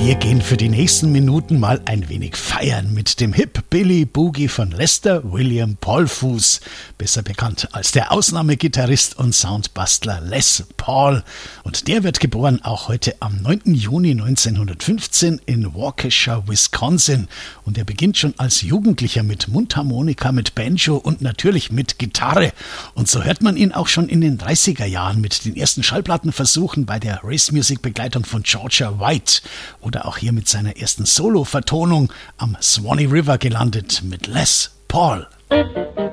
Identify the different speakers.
Speaker 1: Wir gehen für die nächsten Minuten mal ein wenig feiern mit dem Hip-Billy Boogie von Lester William Paulfuss, besser bekannt als der Ausnahmegitarrist und Soundbastler Les Paul. Und der wird geboren auch heute am 9. Juni 1915 in Waukesha, Wisconsin. Und er beginnt schon als Jugendlicher mit Mundharmonika, mit Banjo und natürlich mit Gitarre. Und so hört man ihn auch schon in den 30er Jahren mit den ersten Schallplattenversuchen bei der Race-Music-Begleitung von Georgia White. Oder auch hier mit seiner ersten Solo-Vertonung am Swanee River gelandet mit Les Paul.